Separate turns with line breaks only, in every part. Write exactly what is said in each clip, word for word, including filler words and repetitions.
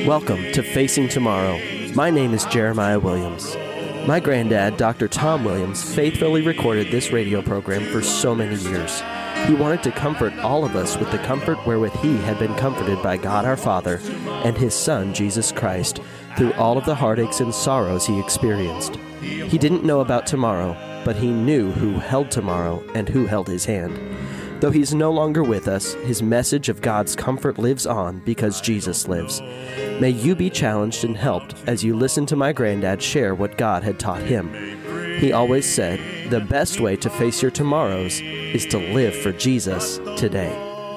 Welcome to Facing Tomorrow. My name is Jeremiah Williams. My granddad, Doctor Tom Williams, faithfully recorded this radio program for so many years. He wanted to comfort all of us with the comfort wherewith he had been comforted by God our Father and his Son, Jesus Christ, through all of the heartaches and sorrows he experienced. He didn't know about tomorrow, but he knew who held tomorrow and who held his hand. Though he's no longer with us, his message of God's comfort lives on because Jesus lives. May you be challenged and helped as you listen to my granddad share what God had taught him. He always said, the best way to face your tomorrows is to live for Jesus today.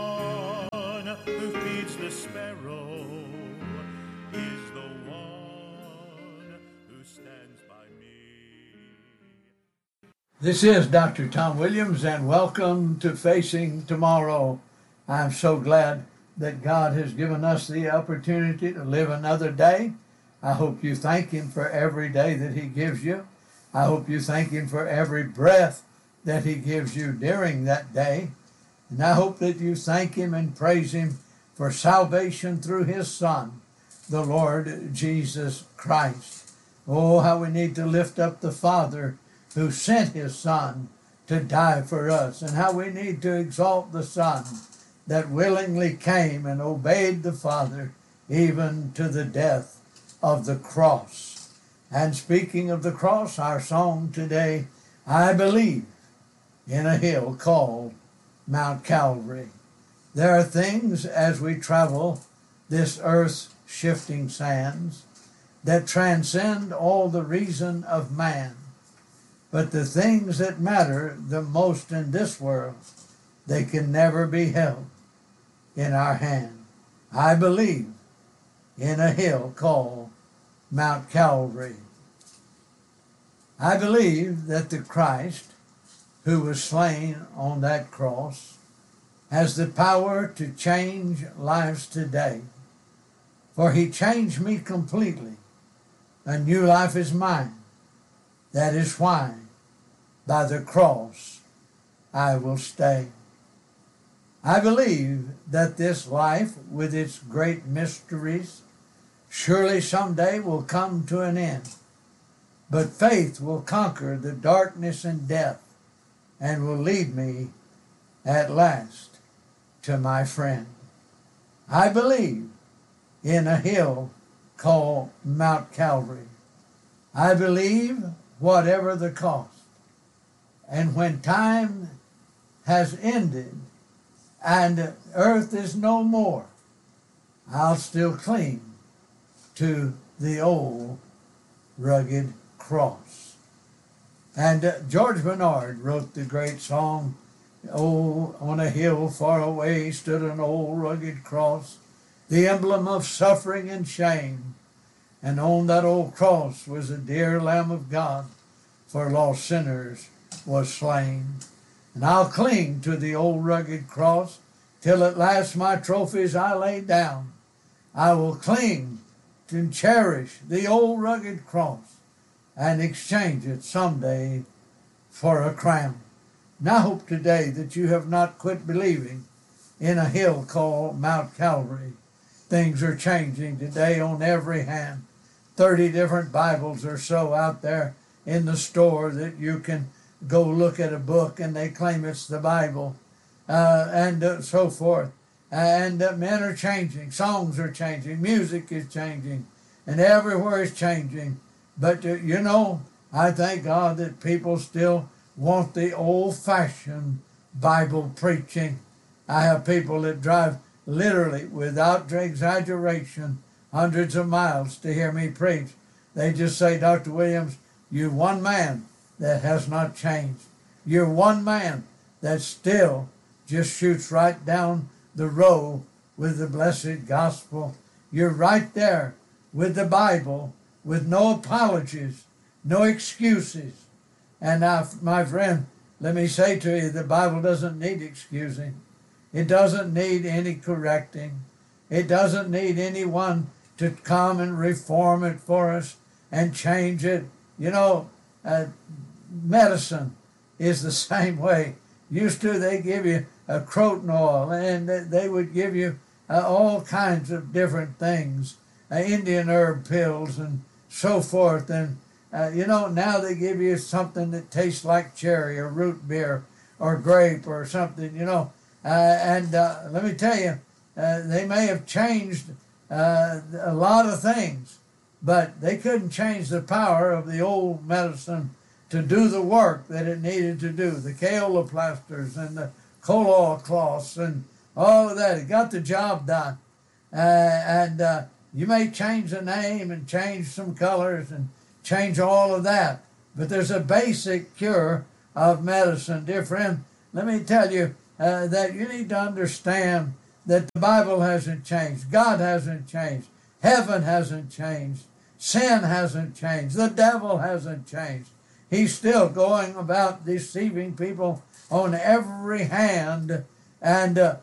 This is Doctor Tom Williams, and welcome to Facing Tomorrow. I'm so glad that God has given us the opportunity to live another day. I hope you thank Him for every day that He gives you. I hope you thank Him for every breath that He gives you during that day. And I hope that you thank Him and praise Him for salvation through His Son, the Lord Jesus Christ. Oh, how we need to lift up the Father who sent His Son to die for us, and how we need to exalt the Son that willingly came and obeyed the Father even to the death of the cross. And speaking of the cross, our song today, I believe in a hill called Mount Calvary. There are things as we travel this earth's shifting sands that transcend all the reason of man. But the things that matter the most in this world, they can never be held in our hand. I believe in a hill called Mount Calvary. I believe that the Christ who was slain on that cross has the power to change lives today. For He changed me completely. A new life is mine. That is why by the cross I will stay. I believe that this life, with its great mysteries, surely someday will come to an end. But faith will conquer the darkness and death and will lead me at last to my friend. I believe in a hill called Mount Calvary. I believe whatever the cost. And when time has ended and earth is no more, I'll still cling to the old rugged cross. And uh, George Bernard wrote the great song, "Oh, on a hill far away stood an old rugged cross, the emblem of suffering and shame. And on that old cross was a dear Lamb of God, for lost sinners was slain. And I'll cling to the old rugged cross till at last my trophies I lay down. I will cling and cherish the old rugged cross and exchange it someday for a crown." And I hope today that you have not quit believing in a hill called Mount Calvary. Things are changing today on every hand. thirty different Bibles or so out there in the store that you can go look at a book and they claim it's the Bible, uh, and uh, so forth. And uh, men are changing, songs are changing, music is changing, and everywhere is changing. But uh, you know, I thank God that people still want the old-fashioned Bible preaching. I have people that drive literally, without exaggeration, hundreds of miles to hear me preach. They just say, "Doctor Williams, you're one man that has not changed. You're one man that still just shoots right down the road with the blessed gospel. You're right there with the Bible, with no apologies, no excuses." And now, my friend, let me say to you, the Bible doesn't need excusing. It doesn't need any correcting. It doesn't need anyone to come and reform it for us and change it. You know, uh, medicine is the same way. Used to, they give you a croton oil, and they would give you uh, all kinds of different things uh, Indian herb pills and so forth. And, uh, you know, now they give you something that tastes like cherry or root beer or grape or something, you know. Uh, and uh, let me tell you, uh, they may have changed uh, a lot of things, but they couldn't change the power of the old medicine to do the work that it needed to do. The kaola plasters and the colloid cloths and all of that. It got the job done. Uh, and uh, you may change the name and change some colors and change all of that. But there's a basic cure of medicine. Dear friend, let me tell you uh, that you need to understand that the Bible hasn't changed. God hasn't changed. Heaven hasn't changed. Sin hasn't changed. The devil hasn't changed. He's still going about deceiving people on every hand. And uh,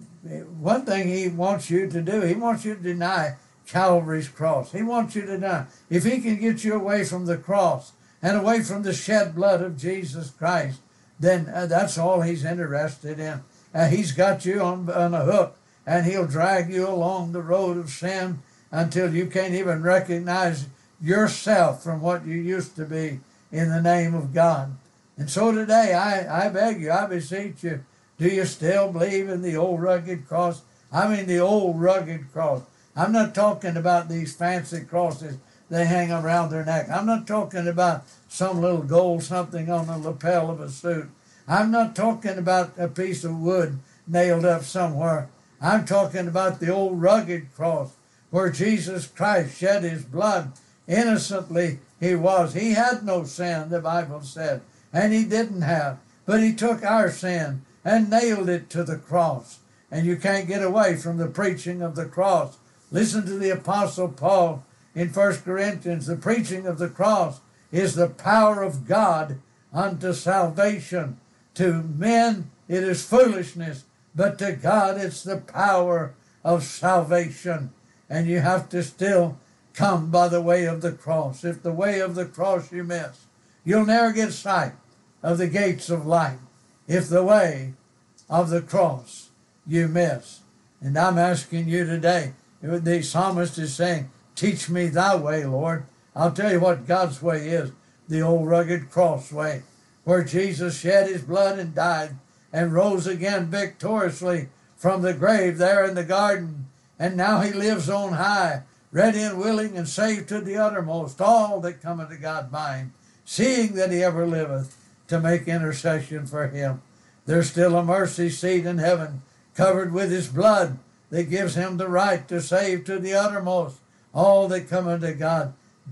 one thing he wants you to do, he wants you to deny Calvary's cross. He wants you to deny. If he can get you away from the cross and away from the shed blood of Jesus Christ, then uh, that's all he's interested in. Uh, he's got you on, on a hook, and he'll drag you along the road of sin until you can't even recognize yourself from what you used to be in the name of God. And so today, I, I beg you, I beseech you, do you still believe in the old rugged cross? I mean the old rugged cross. I'm not talking about these fancy crosses they hang around their neck. I'm not talking about some little gold something on the lapel of a suit. I'm not talking about a piece of wood nailed up somewhere. I'm talking about the old rugged cross where Jesus Christ shed his blood. Innocently he was. He had no sin, the Bible said, and he didn't have. But he took our sin and nailed it to the cross. And you can't get away from the preaching of the cross. Listen to the Apostle Paul in First Corinthians. The preaching of the cross is the power of God unto salvation. To men it is foolishness, but to God it's the power of salvation. And you have to still come by the way of the cross. If the way of the cross you miss, you'll never get sight of the gates of light. If the way of the cross you miss. And I'm asking you today, the psalmist is saying, teach me thy way, Lord. I'll tell you what God's way is, the old rugged cross way, where Jesus shed his blood and died and rose again victoriously from the grave there in the garden. And now he lives on high, ready and willing and saved to the uttermost all that come unto God by him, seeing that he ever liveth to make intercession for him. There's still a mercy seat in heaven covered with his blood that gives him the right to save to the uttermost all that come unto God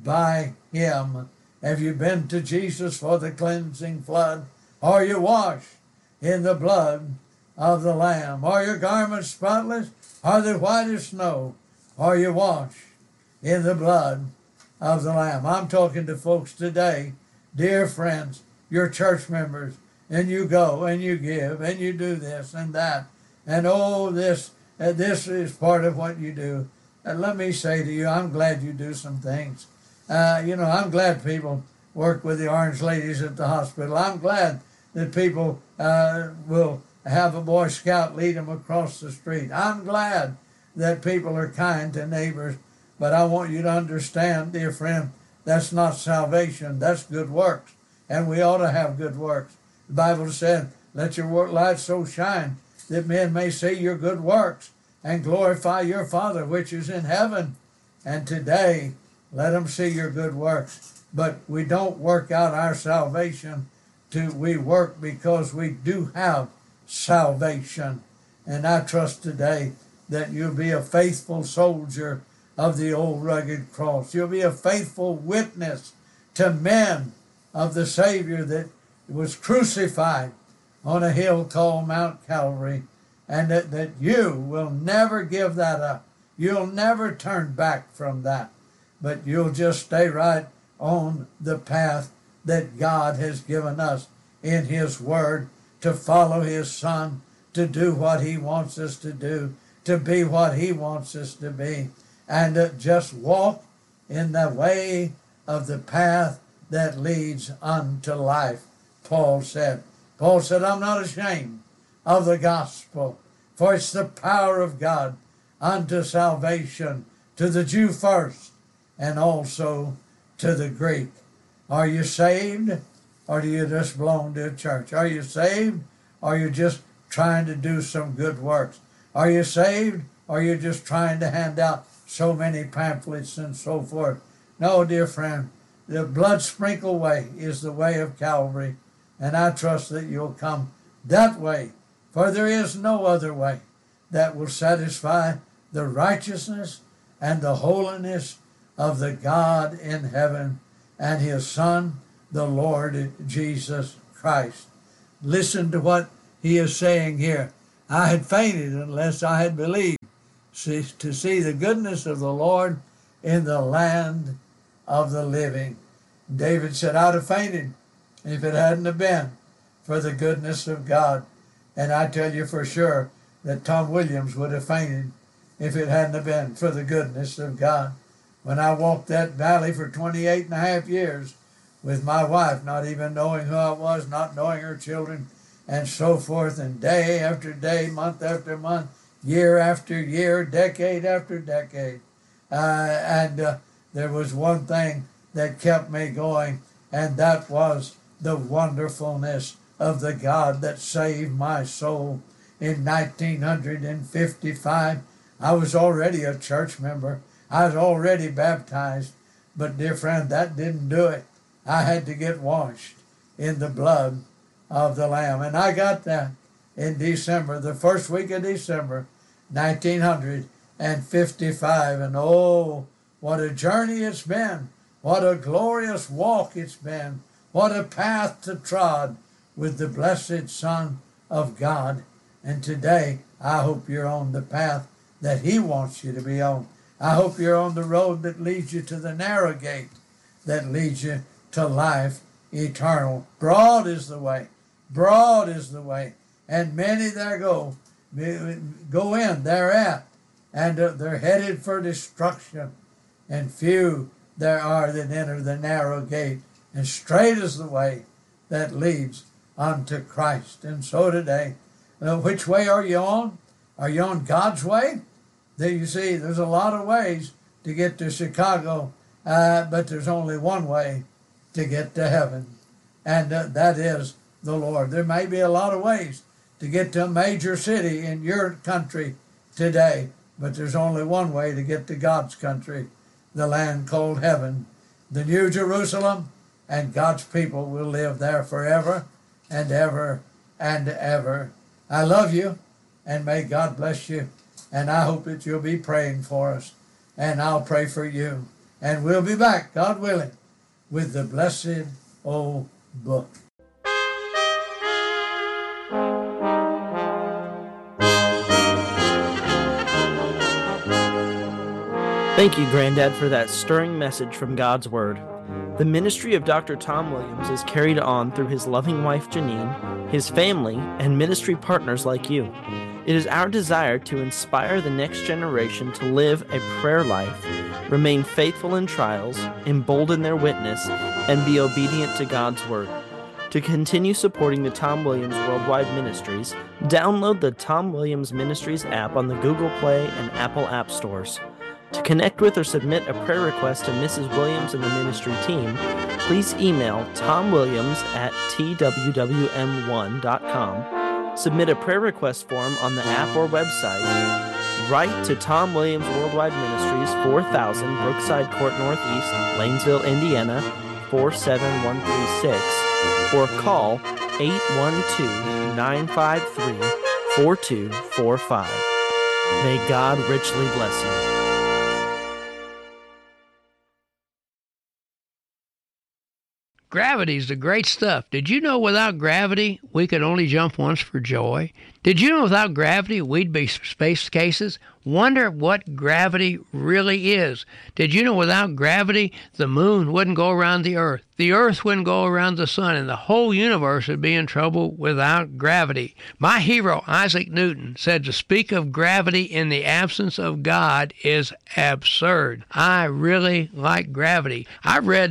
by him. Have you been to Jesus for the cleansing flood? Are you washed in the blood of the Lamb? Are your garments spotless? Are they white as snow? Are you washed in the blood of the Lamb? I'm talking to folks today, dear friends, your church members, and you go and you give and you do this and that. And oh, this, uh, this is part of what you do. And let me say to you, I'm glad you do some things. Uh, you know, I'm glad people work with the orange ladies at the hospital. I'm glad that people uh, will have a Boy Scout lead them across the street. I'm glad that people are kind to neighbors. But I want you to understand, dear friend, that's not salvation. That's good works. And we ought to have good works. The Bible said, let your work light so shine that men may see your good works and glorify your Father which is in heaven. And today, let them see your good works. But we don't work out our salvation. To, we work because we do have salvation. And I trust today that you'll be a faithful soldier of the old rugged cross. You'll be a faithful witness to men of the Savior that was crucified on a hill called Mount Calvary, and that, that you will never give that up. You'll never turn back from that, but you'll just stay right on the path that God has given us in his word, to follow his Son, to do what he wants us to do, to be what he wants us to be, and uh, just walk in the way of the path that leads unto life, Paul said. Paul said, I'm not ashamed of the gospel, for it's the power of God unto salvation to the Jew first, and also to the Greek. Are you saved, or do you just belong to a church? Are you saved, or are you just trying to do some good works? Are you saved, or are you just trying to hand out so many pamphlets and so forth? No, dear friend, the blood sprinkled way is the way of Calvary, and I trust that you'll come that way, for there is no other way that will satisfy the righteousness and the holiness of the God in heaven and his Son, the Lord Jesus Christ. Listen to what he is saying here. I had fainted unless I had believed see, to see the goodness of the Lord in the land of the living. David said, I'd have fainted if it hadn't have been for the goodness of God. And I tell you for sure that Tom Williams would have fainted if it hadn't have been for the goodness of God. When I walked that valley for twenty-eight and a half years with my wife, not even knowing who I was, not knowing her children, and so forth, and day after day, month after month, year after year, decade after decade. Uh, and uh, there was one thing that kept me going, and that was the wonderfulness of the God that saved my soul. In nineteen fifty-five, I was already a church member. I was already baptized. But, dear friend, that didn't do it. I had to get washed in the blood of the Lamb. And I got that in December, the first week of December, nineteen fifty-five. And oh, what a journey it's been. What a glorious walk it's been. What a path to trod with the blessed Son of God. And today, I hope you're on the path that he wants you to be on. I hope you're on the road that leads you to the narrow gate, that leads you to life eternal. Broad is the way. Broad is the way. And many there go, go in thereat, and they're headed for destruction. And few there are that enter the narrow gate. And straight is the way that leads unto Christ. And so today, uh, which way are you on? Are you on God's way? There you see, there's a lot of ways to get to Chicago, uh, but there's only one way to get to heaven, and uh, that is the Lord. There may be a lot of ways to get to a major city in your country today, but there's only one way to get to God's country, the land called heaven, the New Jerusalem, and God's people will live there forever and ever and ever. I love you, and may God bless you. And I hope that you'll be praying for us. And I'll pray for you. And we'll be back, God willing, with the blessed old book.
Thank you, Granddad, for that stirring message from God's Word. The ministry of Doctor Tom Williams is carried on through his loving wife, Janine, his family, and ministry partners like you. It is our desire to inspire the next generation to live a prayer life, remain faithful in trials, embolden their witness, and be obedient to God's Word. To continue supporting the Tom Williams Worldwide Ministries, download the Tom Williams Ministries app on the Google Play and Apple App Stores. To connect with or submit a prayer request to Missus Williams and the ministry team, please email tomwilliams at t w w m one dot com. Submit a prayer request form on the app or website. Write to Tom Williams Worldwide Ministries, four thousand Brookside Court Northeast, Lanesville, Indiana, four seven one three six, or call eight one two, nine five three, four two four five. May God richly bless you.
Gravity's the great stuff. Did you know without gravity, we could only jump once for joy? Did you know without gravity, we'd be space cases? Wonder what gravity really is. Did you know without gravity, the moon wouldn't go around the earth, the earth wouldn't go around the sun, and the whole universe would be in trouble without gravity? My hero, Isaac Newton, said to speak of gravity in the absence of God is absurd. I really like gravity. I read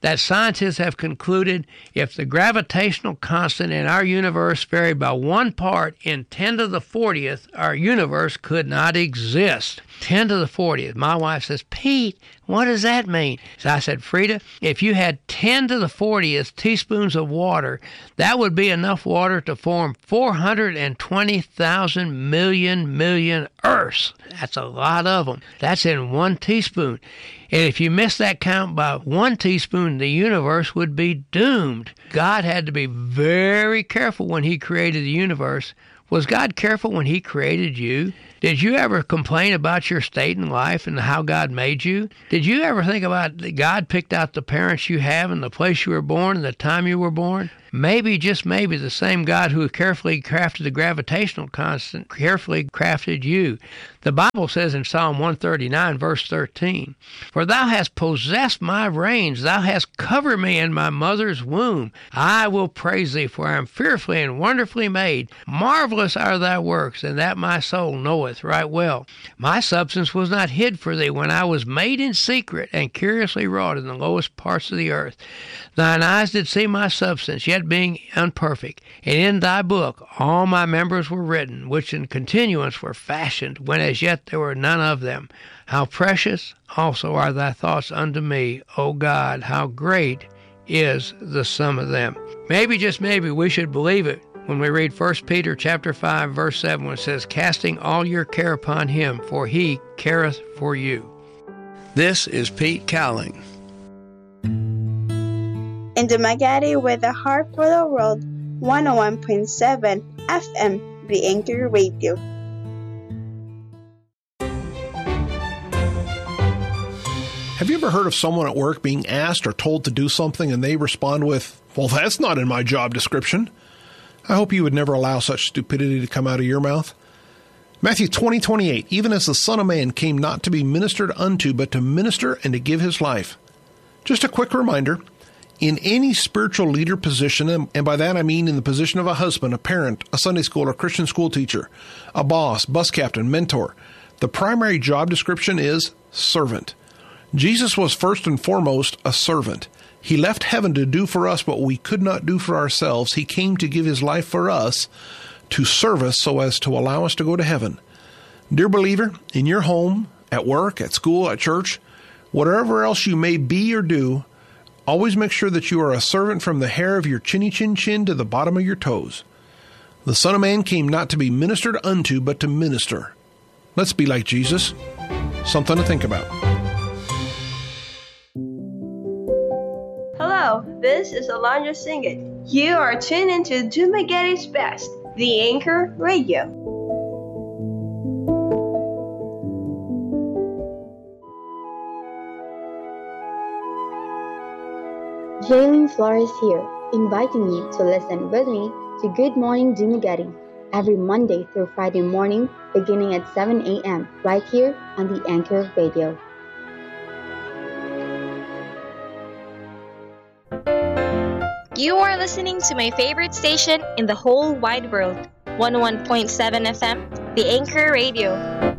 that scientists have concluded if the gravitational constant in our universe varied by one part in ten to the fortieth, our universe could not exist. ten to the fortieth. My wife says, Pete, what does that mean? So I said, Frida, if you had ten to the fortieth teaspoons of water, that would be enough water to form four hundred twenty thousand million million Earths. That's a lot of them. That's in one teaspoon. And if you miss that count by one teaspoon, the universe would be doomed. God had to be very careful when he created the universe. Was God careful when he created you? Did you ever complain about your state in life and how God made you? Did you ever think about that God picked out the parents you have and the place you were born and the time you were born? Maybe, just maybe, the same God who carefully crafted the gravitational constant carefully crafted you. The Bible says in Psalm one thirty-nine, verse thirteen, For thou hast possessed my reins, thou hast covered me in my mother's womb. I will praise thee, for I am fearfully and wonderfully made. Marvelous are thy works, and that my soul knoweth right well. My substance was not hid for thee when I was made in secret and curiously wrought in the lowest parts of the earth. Thine eyes did see my substance, yet being unperfect. And in thy book all my members were written, which in continuance were fashioned, when as yet there were none of them. How precious also are thy thoughts unto me, O God, how great is the sum of them. Maybe, just maybe, we should believe it when we read First Peter chapter five, verse seven, when it says, Casting all your care upon him, for he careth for you. This is Pete Cowling.
In Dumaguete with a heart for the world, one oh one point seven F M, The Anchor Radio.
Have you ever heard of someone at work being asked or told to do something and they respond with, well, that's not in my job description? I hope you would never allow such stupidity to come out of your mouth. Matthew twenty twenty-eight, even as the Son of Man came not to be ministered unto, but to minister and to give his life. Just a quick reminder, in any spiritual leader position, and by that I mean in the position of a husband, a parent, a Sunday school or Christian school teacher, a boss, bus captain, mentor, the primary job description is servant. Jesus was first and foremost a servant. He left heaven to do for us what we could not do for ourselves. He came to give his life for us, to serve us so as to allow us to go to heaven. Dear believer, in your home, at work, at school, at church, whatever else you may be or do, always make sure that you are a servant from the hair of your chinny chin chin to the bottom of your toes. The Son of Man came not to be ministered unto, but to minister. Let's be like Jesus. Something to think about.
Hello, this is Alondra Singett. You are tuned into Dumaguete's Best, The Anchor Radio.
Jaylene Flores here, inviting you to listen with me to Good Morning Dumaguete every Monday through Friday morning beginning at seven a.m. right here on the Anchor Radio.
You are listening to my favorite station in the whole wide world, one oh one point seven F M, The Anchor Radio.